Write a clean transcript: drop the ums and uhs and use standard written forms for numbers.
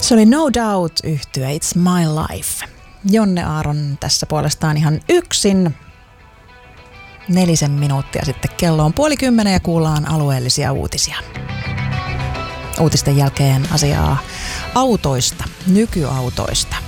Se oli No Doubt -yhtye It's My Life. Jonne Aaron tässä puolestaan ihan yksin. 4 minuuttia sitten kello on 9:30 ja kuullaan alueellisia uutisia. Uutisten jälkeen asiaa autoista, nykyautoista.